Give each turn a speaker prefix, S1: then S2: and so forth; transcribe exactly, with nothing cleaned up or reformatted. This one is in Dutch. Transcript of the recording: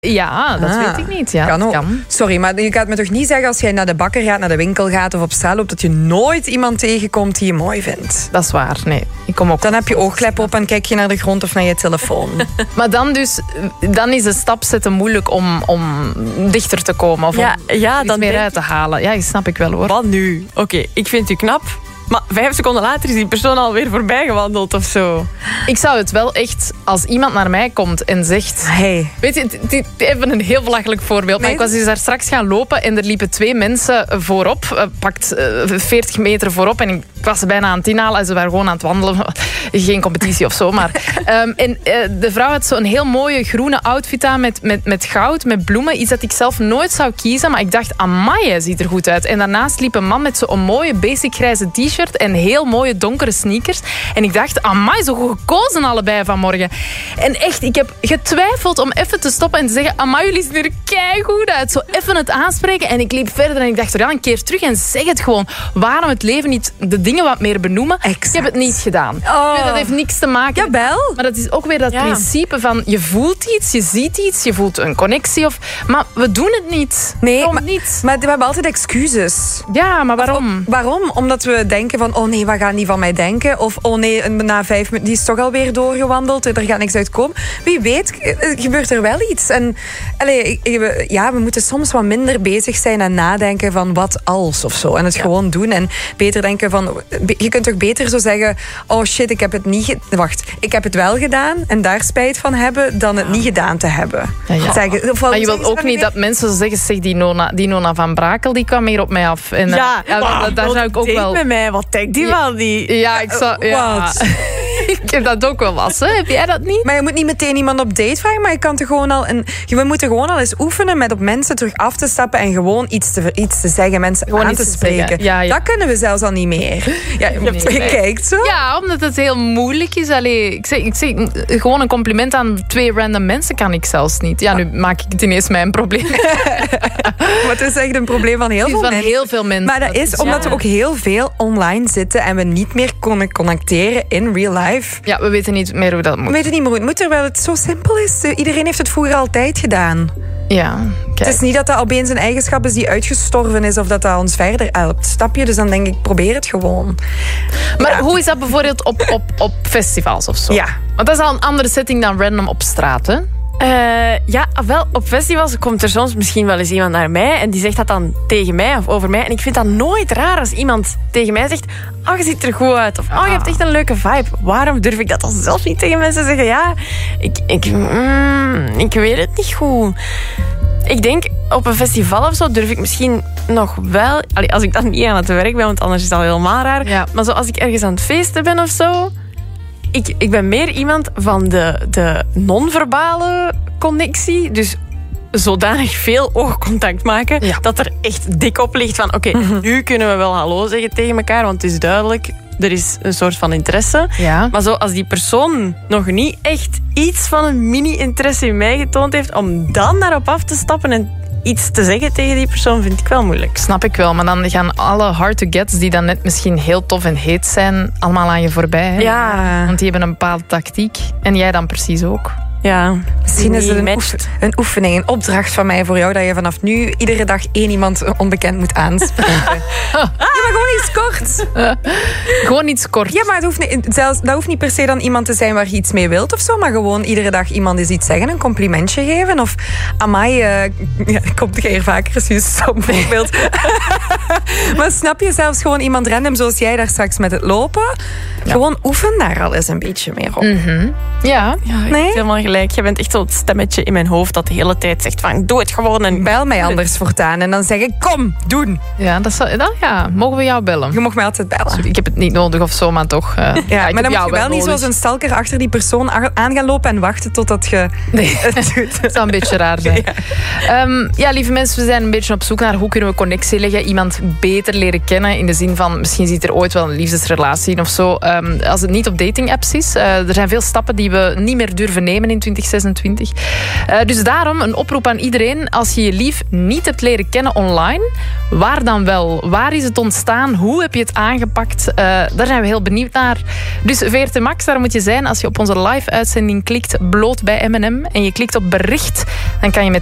S1: Ja, dat ah, weet ik niet. Ja,
S2: kan ook.
S1: Kan.
S2: Sorry, maar je gaat me toch niet zeggen als jij naar de bakker gaat, naar de winkel gaat of op straat loopt, dat je nooit iemand tegenkomt die je mooi vindt?
S1: Dat is waar, nee. Ik kom ook
S2: dan heb je oogklep op en kijk je naar de grond of naar je telefoon.
S1: Maar dan dus, dan is de stap zetten moeilijk om, om dichter te komen of
S3: ja,
S1: om
S3: ja,
S1: iets
S3: dan
S1: meer
S3: denk...
S1: uit te halen. Ja, dat snap ik wel hoor.
S3: Wat nu? Oké, okay, ik vind u knap. Maar vijf seconden later is die persoon alweer voorbij gewandeld of zo.
S1: Ik zou het wel echt, als iemand naar mij komt en zegt...
S2: Hey.
S1: Weet je, dit, even een heel belachelijk voorbeeld. Nee. Maar ik was dus daar straks gaan lopen en er liepen twee mensen voorop. Uh, pakt uh, veertig meter voorop. En ik was bijna aan het inhalen en ze waren gewoon aan het wandelen. Geen competitie of zo, maar... Um, en uh, de vrouw had zo'n heel mooie groene outfit aan met, met, met goud, met bloemen. Iets dat ik zelf nooit zou kiezen. Maar ik dacht, amai, hij ziet er goed uit. En daarnaast liep een man met zo'n mooie basic grijze t-shirt en heel mooie donkere sneakers. En ik dacht, amai, zo goed gekozen allebei vanmorgen. En echt, ik heb getwijfeld om even te stoppen en te zeggen, amai, jullie zien er keigoed uit. Zo even het aanspreken. En ik liep verder en ik dacht, ja, een keer terug en zeg het gewoon. Waarom het leven niet de dingen wat meer benoemen?
S2: Exact.
S1: Ik heb het niet gedaan.
S2: Oh.
S1: Dat heeft niks te maken.
S2: Jawel.
S1: Maar dat is ook weer dat
S3: ja.
S1: principe van, je voelt iets, je ziet iets, je voelt een connectie. Of, maar we doen het niet.
S2: Nee,
S1: maar, niet.
S2: maar we hebben altijd excuses.
S1: Ja, maar waarom?
S2: Of, waarom? Omdat we denken van, oh nee, wat gaan die van mij denken? Of, oh nee, na vijf minuten, die is toch alweer doorgewandeld, er gaat niks uitkomen. Wie weet, gebeurt er wel iets. En allee, ja, we moeten soms wat minder bezig zijn en nadenken van wat als of zo. En het ja. gewoon doen. En beter denken van, je kunt toch beter zo zeggen, oh shit, ik heb het niet, ge- wacht, ik heb het wel gedaan en daar spijt van hebben, dan het ja. niet gedaan te hebben.
S1: Ja, ja.
S2: Zeggen,
S1: maar je wilt ook niet dat mensen zo zeggen, zeg, die Nona, die Nona van Brakel, die kwam hier op mij af. En,
S3: ja,
S1: ja
S3: wow,
S1: daar, daar zou ik ook wel...
S3: met mij, wat denkt die wel die?
S1: Ja, ik zou... Ja. Ik heb dat ook wel was, hè? Heb jij dat niet?
S2: Maar je moet niet meteen iemand op date vragen, maar je kan toch gewoon al een, we moeten gewoon al eens oefenen met op mensen terug af te stappen en gewoon iets te, iets te zeggen, mensen gewoon aan te spreken. Te ja, ja. Dat kunnen we zelfs al niet meer. Ja, je, nee, je nee. kijkt zo.
S1: Ja, omdat het heel moeilijk is. Allee, ik zeg, ik zeg, gewoon een compliment aan twee random mensen kan ik zelfs niet. Ja, nu maak ik het ineens mijn probleem.
S2: Maar het is echt een probleem van heel veel
S1: van
S2: mensen.
S1: heel veel mensen.
S2: Maar dat is omdat ja. we ook heel veel online zitten en we niet meer kunnen connecteren in real life.
S1: Ja, we weten niet meer hoe dat moet.
S2: We weten niet meer hoe het moet, terwijl het zo simpel is. Iedereen heeft het vroeger altijd gedaan.
S1: Ja, kijk.
S2: Het is niet dat dat opeens een eigenschap is die uitgestorven is of dat dat ons verder helpt. Snap je? Dus dan denk ik, probeer het gewoon.
S1: Maar
S2: ja.
S1: hoe is dat bijvoorbeeld op, op, op festivals of zo?
S2: Ja.
S1: Want dat is al een andere setting dan random op straat, hè?
S3: Uh, ja, wel, op festivals komt er soms misschien wel eens iemand naar mij en die zegt dat dan tegen mij of over mij. En ik vind dat nooit raar als iemand tegen mij zegt, oh, je ziet er goed uit. Of, oh, je hebt echt een leuke vibe. Waarom durf ik dat dan zelf niet tegen mensen zeggen? Ja, ik, ik, mm, ik weet het niet goed. Ik denk, op een festival of zo durf ik misschien nog wel... Allee, als ik dan niet aan het werk ben, want anders is dat helemaal raar. Ja. Maar zo als ik ergens aan het feesten ben of zo... Ik, ik ben meer iemand van de, de non-verbale connectie. Dus zodanig veel oogcontact maken... Ja. Dat er echt dik op ligt van... Oké, okay, mm-hmm. nu kunnen we wel hallo zeggen tegen elkaar... want het is duidelijk, er is een soort van interesse.
S1: Ja.
S3: Maar zo als die persoon nog niet echt iets van een mini-interesse in mij getoond heeft... om dan daarop af te stappen... en iets te zeggen tegen die persoon vind ik wel moeilijk.
S1: Snap ik wel, maar dan gaan alle hard-to-gets... die dan net misschien heel tof en heet zijn... allemaal aan je voorbij. Hè?
S3: Ja.
S1: Want die hebben een bepaalde tactiek. En jij dan precies ook.
S3: Ja.
S2: Misschien is het een, oef- een oefening, een opdracht van mij voor jou... dat je vanaf nu iedere dag één iemand onbekend moet aanspreken. Ja, maar gewoon iets kort.
S1: Uh, gewoon iets kort.
S2: Ja, maar het hoeft niet, zelfs, dat hoeft niet per se dan iemand te zijn waar je iets mee wilt of zo... maar gewoon iedere dag iemand eens iets zeggen, een complimentje geven. Of, amai, uh, ja, komt jij hier vaker eens juist zo'n voorbeeld. Maar snap je, zelfs gewoon iemand random zoals jij daar straks met het lopen... Ja. Gewoon oefen daar al eens een beetje meer op.
S1: Mm-hmm. Ja.
S3: Ja, je
S2: nee?
S3: hebt helemaal gelijk. Je bent echt zo'n stemmetje in mijn hoofd dat de hele tijd zegt van doe het gewoon. En
S2: bel mij anders voortaan en dan zeg ik kom, doen.
S1: Ja, dat zou, dan, ja, mogen we jou bellen?
S2: Je mag mij altijd bellen.
S1: Sorry, ik heb het niet nodig of zo, maar toch. Uh,
S2: ja,
S1: ja,
S2: maar dan moet je wel
S1: wel
S2: niet zoals een stalker achter die persoon aan gaan lopen en wachten totdat je
S1: nee.
S2: het doet.
S1: Dat zou een beetje raar zijn. Ja. Um, ja, lieve mensen, we zijn een beetje op zoek naar hoe kunnen we connectie leggen. Iemand beter leren kennen in de zin van misschien zit er ooit wel een liefdesrelatie in of zo. Um, Um, als het niet op dating-apps is. Uh, er zijn veel stappen die we niet meer durven nemen in twintig zesentwintig. Uh, dus daarom een oproep aan iedereen. Als je je lief niet hebt leren kennen online, waar dan wel? Waar is het ontstaan? Hoe heb je het aangepakt? Uh, daar zijn we heel benieuwd naar. Dus V R T Max, daar moet je zijn als je op onze live-uitzending klikt, bloot bij M en M, en je klikt op bericht, dan kan je met